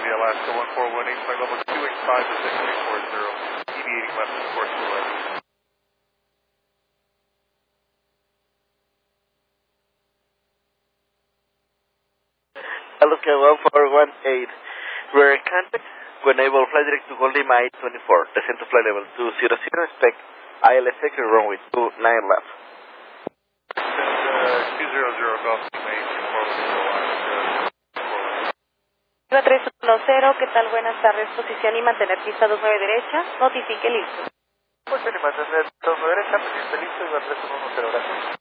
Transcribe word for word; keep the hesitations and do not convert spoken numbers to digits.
Alaska one four one eight, flight level two eight five to six three four zero, deviating left of course eleven. Alaska one four one eight, we're in contact. When able, fly direct to Gold Lima eight twenty-four, descend to flight level two zero zero, expect I L S X runway two nine left. Descend uh, two zero zero, Golf Lima eight twenty-four, Lima tres uno cero, ¿qué tal? Buenas tardes, posición y mantener pista dos nueve derecha, notifique listo. Posición y mantener dos nueve derecha, pendiente listo, Lima tres uno cero, gracias.